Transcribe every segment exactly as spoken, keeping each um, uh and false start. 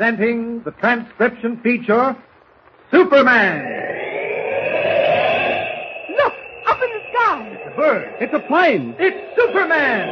presenting the transcription feature, Superman. Look, up in the sky. It's a bird. It's a plane. It's Superman.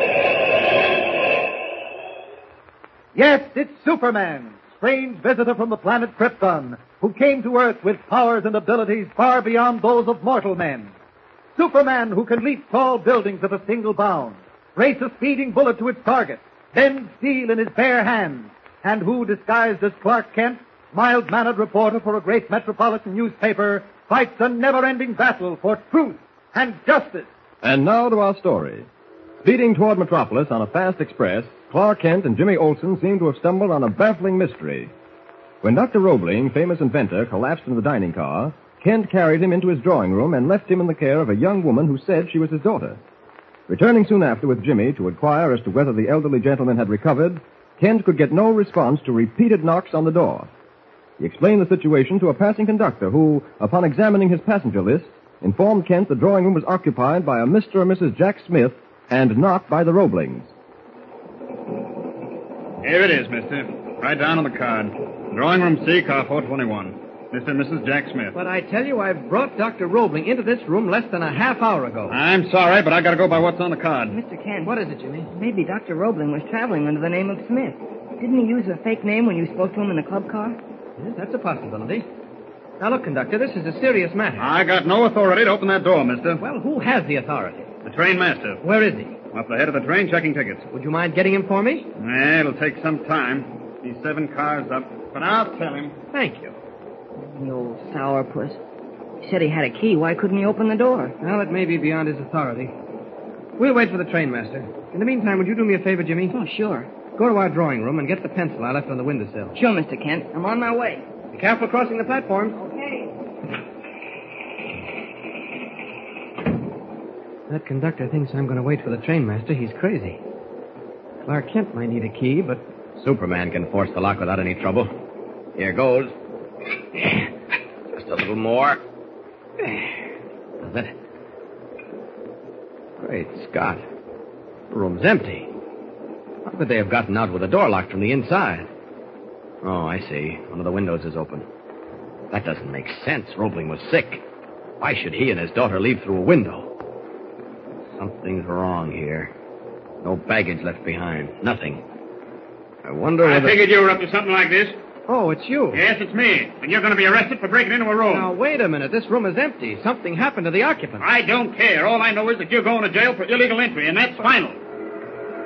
Yes, it's Superman, strange visitor from the planet Krypton, who came to Earth with powers and abilities far beyond those of mortal men. Superman, who can leap tall buildings at a single bound, race a speeding bullet to its target, bend steel in his bare hands, and who, disguised as Clark Kent, mild-mannered reporter for a great metropolitan newspaper, fights a never-ending battle for truth and justice. And now to our story. Speeding toward Metropolis on a fast express, Clark Kent and Jimmy Olsen seem to have stumbled on a baffling mystery. When Doctor Roebling, famous inventor, collapsed in the dining car, Kent carried him into his drawing room and left him in the care of a young woman who said she was his daughter. Returning soon after with Jimmy to inquire as to whether the elderly gentleman had recovered, Kent could get no response to repeated knocks on the door. He explained the situation to a passing conductor who, upon examining his passenger list, informed Kent the drawing room was occupied by a Mister and Missus Jack Smith and not by the Roeblings. Here it is, mister. Right down on the card. Drawing room C, car four twenty-one. Mister and Missus Jack Smith. But I tell you, I brought Doctor Roebling into this room less than a half hour ago. I'm sorry, but I gotta go by what's on the card. Mister Kent. What is it, Jimmy? Maybe Doctor Roebling was traveling under the name of Smith. Didn't he use a fake name when you spoke to him in the club car? Yes, that's a possibility. Now, look, conductor, this is a serious matter. I got no authority to open that door, mister. Well, who has the authority? The train master. Where is he? Up the head of the train checking tickets. Would you mind getting him for me? Eh, it'll take some time. He's seven cars up. But I'll tell him. Thank you. The old sourpuss. He said he had a key. Why couldn't he open the door? Well, it may be beyond his authority. We'll wait for the train master. In the meantime, would you do me a favor, Jimmy? Oh, sure. Go to our drawing room and get the pencil I left on the windowsill. Sure, Mister Kent. I'm on my way. Be careful crossing the platform. Okay. That conductor thinks I'm going to wait for the train master. He's crazy. Clark Kent might need a key, but Superman can force the lock without any trouble. Here goes. Just a little more. That's it. Great Scott. The room's empty. How could they have gotten out with the door locked from the inside? Oh, I see. One of the windows is open. That doesn't make sense. Roebling was sick. Why should he and his daughter leave through a window? Something's wrong here. No baggage left behind. Nothing. I wonder I whether... figured you were up to something like this. Oh, it's you. Yes, it's me. And you're going to be arrested for breaking into a room. Now, wait a minute. This room is empty. Something happened to the occupant. I don't care. All I know is that you're going to jail for illegal entry, and that's final.